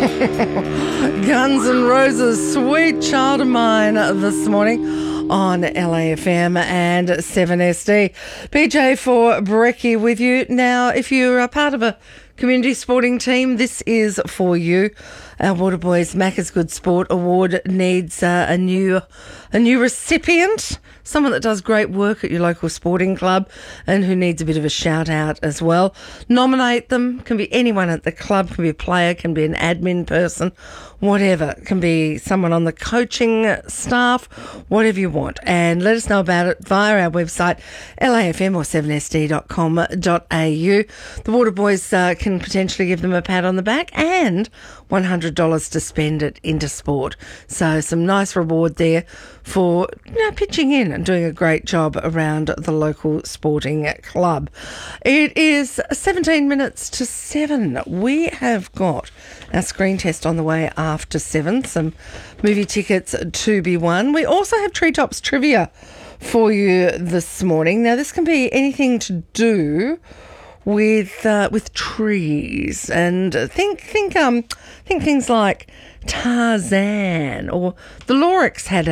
Guns N' Roses, Sweet Child of Mine this morning on LAFM and 7SD. PJ for Brekkie with you. Now, if you're a part of a community sporting team, this is for you. Our Waterboys Macca's Good Sport Award needs a new recipient, someone that does great work at your local sporting club and who needs a bit of a shout out as well. Nominate them. Can be anyone at the club, can be a player, can be an admin person, whatever. Can be someone on the coaching staff, whatever you want. And let us know about it via our website, LAFM or 7sd.com.au. The Waterboys can potentially give them a pat on the back and $100 to spend it into sport. So some nice reward there for pitching in and doing a great job around the local sporting club. It is 17 minutes to 7. We have got our screen test on the way after 7. Some movie tickets to be won. We also have Treetops trivia for you this morning. Now, this can be anything to do with trees, and think things like Tarzan, or the Lorax had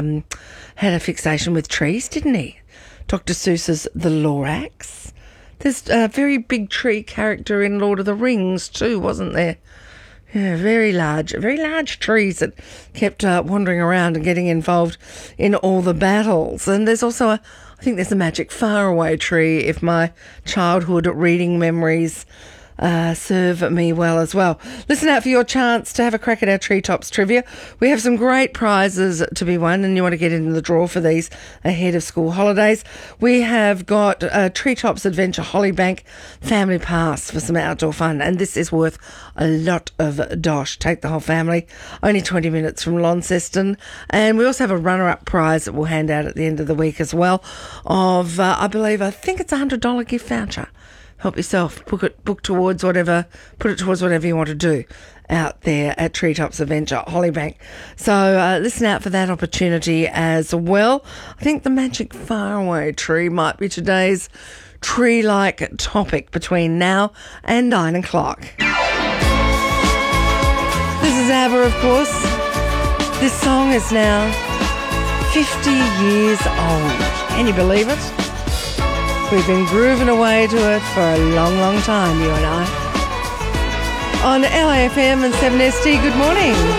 a fixation with trees, didn't he? Dr. Seuss's The Lorax. There's a very big tree character in Lord of the Rings too, wasn't there? Yeah, very large trees that kept wandering around and getting involved in all the battles. And there's also I think there's a magic faraway tree, if my childhood reading memories serve me well as well. Listen out for your chance to have a crack at our Treetops trivia. We have some great prizes to be won, and you want to get into the draw for these ahead of school holidays. We have got Treetops Adventure Hollybank Family Pass for some outdoor fun, and this is worth a lot of dosh. Take the whole family, only 20 minutes from Launceston. And we also have a runner-up prize that we'll hand out at the end of the week as well of, I think it's a $100 gift voucher. Help yourself, put it towards whatever you want to do out there at Treetops Adventure Hollybank. So listen out for that opportunity as well. I think the magic faraway tree might be today's tree-like topic between now and 9 o'clock. This is ABBA, of course. This song is now 50 years old. Can you believe it? We've been grooving away to it for a long, long time, you and I. On LAFM and 7SD, good morning.